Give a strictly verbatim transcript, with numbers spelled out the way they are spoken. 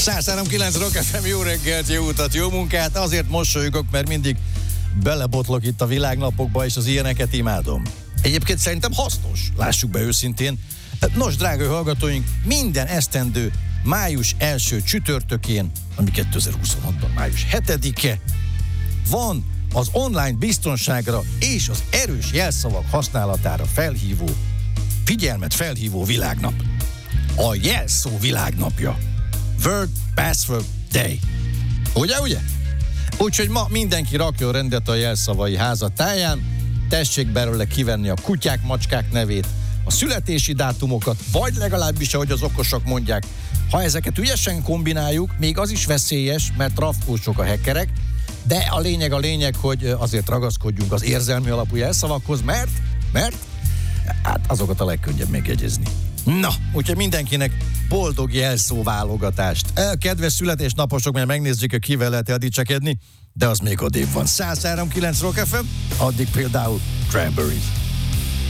száz három kilenc Rock ef em, jó reggelt, jó utat, jó munkát. Azért mosolygok, mert mindig belebotlok itt a világnapokba, és az ilyeneket imádom. Egyébként szerintem hasznos, lássuk be őszintén. Nos, drága hallgatóink, minden esztendő május első csütörtökén, ami kétezer-huszonhatban május hetedike, van az online biztonságra és az erős jelszavak használatára felhívó, figyelmet felhívó világnap. A jelszó világnapja. Word Password Day. Ugye, ugye? Úgyhogy ma mindenki rakjon rendet a jelszavai háza táján, tessék belőle kivenni a kutyák, macskák nevét, a születési dátumokat, vagy legalábbis, ahogy az okosok mondják, ha ezeket ügyesen kombináljuk, még az is veszélyes, mert rafkósok a hackerek, de a lényeg a lényeg, hogy azért ragaszkodjunk az érzelmi alapú jelszavakhoz, mert, mert, hát azokat a legkönnyebb megjegyezni. Na, úgyhogy mindenkinek boldog jelszóválogatást. Kedves születésnaposok, mert megnézzük, hogy kivel lehet eldicsekedni, de az még odébb van. száz három kilenc Rock ef em, addig például Cranberries.